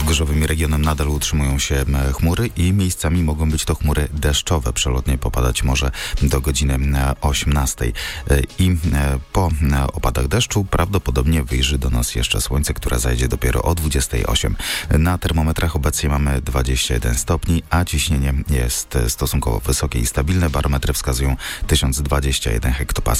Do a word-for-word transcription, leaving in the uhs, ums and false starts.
górzowym regionem nadal utrzymują się chmury i miejscami mogą być to chmury deszczowe. Przelotnie popadać może do godziny osiemnastej. I po opadach deszczu prawdopodobnie wyjrzy do nas jeszcze słońce, które zajdzie dopiero o dwudziestej ósmej. Na termometrach obecnie mamy dwadzieścia jeden stopni, a ciśnienie jest stosunkowo wysokie i stabilne. Barometry wskazują tysiąc dwadzieścia jeden hektopaskali.